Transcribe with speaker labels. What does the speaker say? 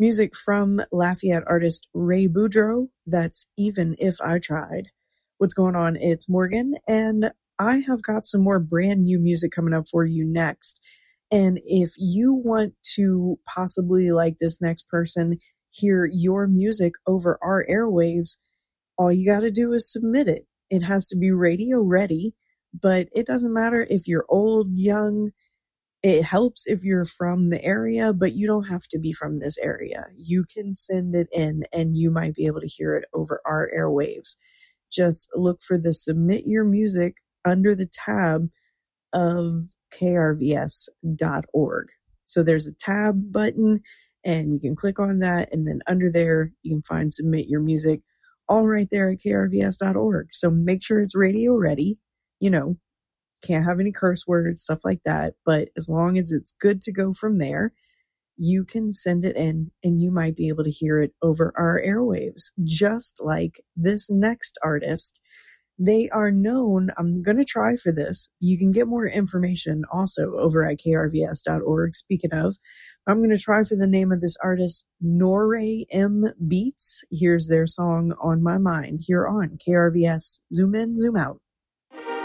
Speaker 1: Music from Lafayette artist Ray Boudreau. That's Even If I Tried. What's going on? It's Morgan, and I have got some more brand new music coming up for you next. And if you want to possibly, like this next person, hear your music over our airwaves, all you got to do is submit it. It has to be radio ready, but it doesn't matter if you're old, young. It helps if you're from the area, but you don't have to be from this area. You can send it in and you might be able to hear it over our airwaves. Just look for the Submit Your Music under the tab of krvs.org. So there's a tab button and you can click on that, and then under there you can find Submit Your Music, all right there at krvs.org. So make sure it's radio ready. Can't have any curse words, stuff like that. But as long as it's good to go from there, you can send it in and you might be able to hear it over our airwaves. Just like this next artist. They are known, I'm going to try for this. You can get more information also over at krvs.org. Speaking of, I'm going to try for the name of this artist, Norray M. Beats. Here's their song On My Mind here on KRVS. Zoom in, zoom out.